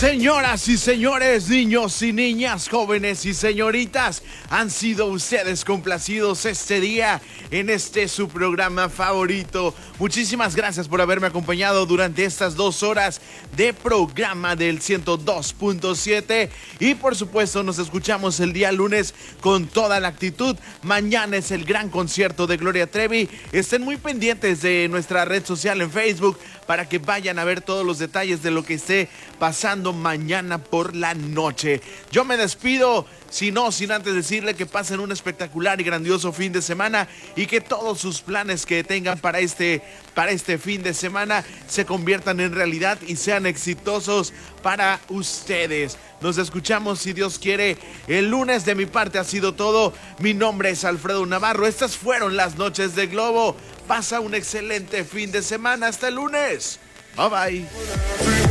Señoras y señores, niños y niñas, jóvenes y señoritas, han sido ustedes complacidos este día en este su programa favorito. Muchísimas gracias por haberme acompañado durante estas 2 horas de programa del 102.7 y por supuesto nos escuchamos el día lunes con toda la actitud. Mañana es el gran concierto de Gloria Trevi. Estén muy pendientes de nuestra red social en Facebook para que vayan a ver todos los detalles de lo que esté pasando mañana por la noche. Yo me despido, sin antes decirle que pasen un espectacular y grandioso fin de semana y que todos sus planes que tengan para este fin de semana se conviertan en realidad y sean exitosos para ustedes. Nos escuchamos, si Dios quiere, el lunes. De mi parte ha sido todo. Mi nombre es Alfredo Navarro. Estas fueron las noches de Globo. Pasa un excelente fin de semana. Hasta el lunes. Bye bye.